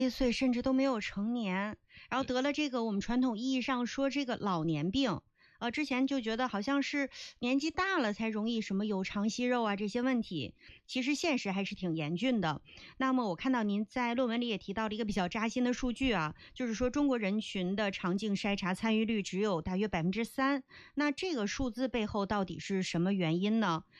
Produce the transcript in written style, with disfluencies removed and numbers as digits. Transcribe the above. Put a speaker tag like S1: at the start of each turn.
S1: 岁甚至都没有成年，然后
S2: 对。
S1: 得了这个我们传统意义上说这个老年病。之前就觉得好像是年纪大了才容易什么有肠息肉啊这些问题，其实现实还是挺严峻的。那么我看到您在论文里也提到了一个比较扎心的数据啊，就是说中国人群的肠镜筛查参与率只有大约3%，那这个数字背后到底是什么原因呢？